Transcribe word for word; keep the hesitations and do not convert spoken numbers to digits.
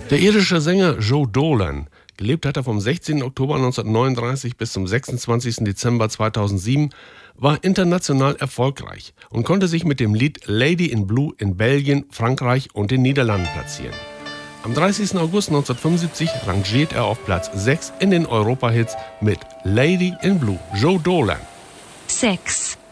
Der irische Sänger Joe Dolan, gelebt hat er vom sechzehnten Oktober neunzehnhundertneununddreißig bis zum sechsundzwanzigsten Dezember zweitausendsieben, war international erfolgreich und konnte sich mit dem Lied Lady in Blue in Belgien, Frankreich und den Niederlanden platzieren. Am dreißigsten August neunzehnhundertfünfundsiebzig rangiert er auf Platz sechs in den Europahits mit Lady in Blue, Joe Dolan. sechs